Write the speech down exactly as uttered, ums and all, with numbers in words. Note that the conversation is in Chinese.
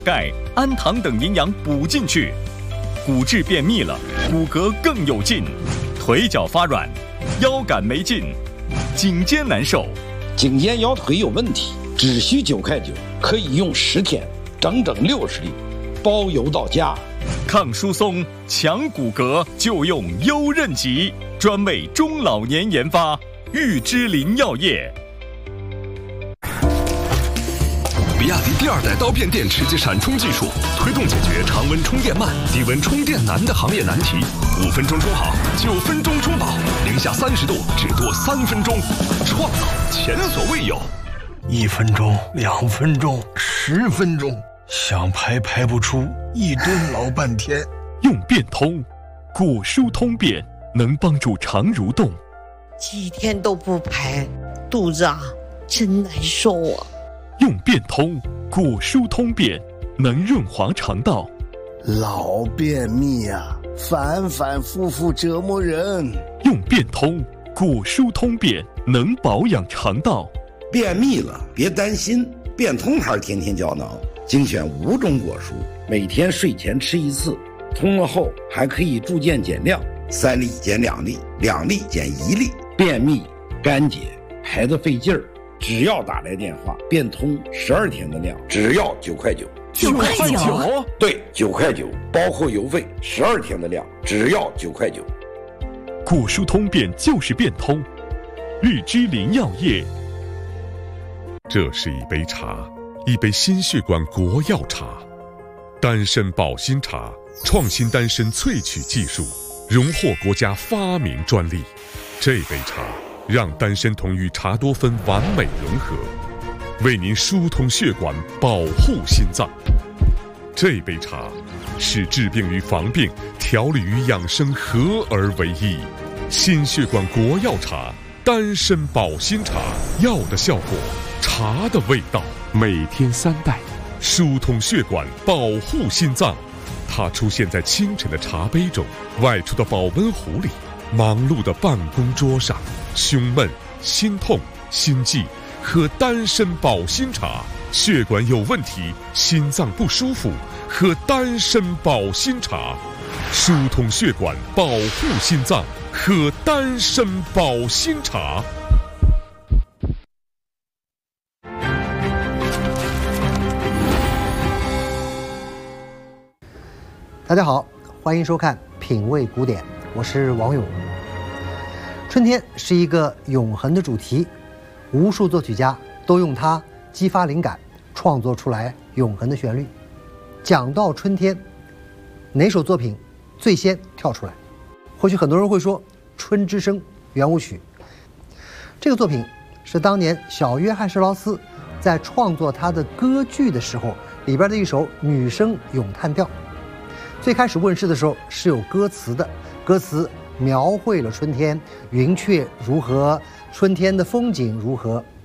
钙、氨糖等营养补进去，骨质便秘了，骨骼更有劲，腿脚发软，腰杆没劲，颈肩难受， 颈肩腰腿有问题，只需九块九，可以用十天，整整六十粒，包邮到家。 抗疏松、强骨骼就用优韧极，专为中老年研发，玉芝林药业。 比亚迪第二代刀片电池及闪充技术，推动解决常温充电慢、低温充电难的行业难题。五分钟充好，九分钟充饱，零下三十度只多三分钟，创造前所未有。 一分钟、两分钟、十分钟，想排排不出，一蹲老半天。 用变通，骨疏通便能帮助肠蠕动。 几天都不排，肚子啊真难受啊。 用变通，骨疏通便能润滑肠道。 老便秘啊，反反复复折磨人。 用变通，骨疏通便能保养肠道。 便秘了别担心，变通牌天天胶囊精选五种果蔬，每天睡前吃一次，通了后还可以逐渐减量，三粒减两粒，两粒减一粒。便秘、干结、排得费劲儿，只要打来电话，变通十二天的量，只要九块九。 九块九？ 对，九块九，包括邮费，十二天的量，只要九块九。 骨疏通便就是变通，玉芝林药业。 这是一杯茶，一杯心血管国药茶，丹参保心茶，创新丹参萃取技术，荣获国家发明专利。这杯茶让丹参酮与茶多酚完美融合，为您疏通血管，保护心脏。这杯茶是治病与防病、调理与养生合而为一。心血管国药茶，丹参保心茶，药的效果，茶的味道。每天三袋，疏通血管，保护心脏。它出现在清晨的茶杯中，外出的保温壶里，忙碌的办公桌上。胸闷、心痛、心悸，喝丹参保心茶；血管有问题、心脏不舒服，喝丹参保心茶。疏通血管，保护心脏，喝丹参保心茶。 大家好，欢迎收看品味古典，我是王勇。春天是一个永恒的主题，无数作曲家都用它激发灵感，创作出来永恒的旋律。讲到春天，哪首作品最先跳出来？或许很多人会说《春之声》圆舞曲。这个作品是当年小约翰施劳斯在创作他的歌剧的时候里边的一首女声咏叹调。最开始问世的时候是有歌词的，歌词描绘了春天，云雀如何，春天的风景如何。